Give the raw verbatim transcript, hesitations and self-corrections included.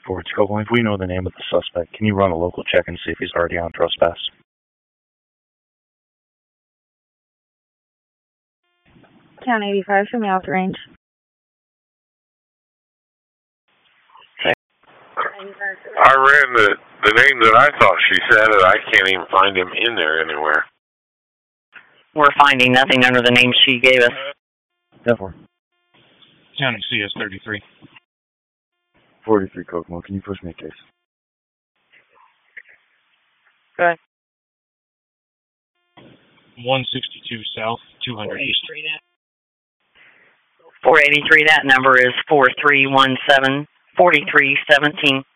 Forward Scope, if we know the name of the suspect, can you run a local check and see if he's already on trespass? County eighty-five, show me off the range. I ran the, the name that I thought she said, and I can't even find him in there anywhere. We're finding nothing under the name she gave us. Therefore. County C S thirty-three. forty-three Kokomo, can you push me a case? Go ahead. one sixty-two South, two hundred East. four eighty-three, that number is four three one seven, four three one seven.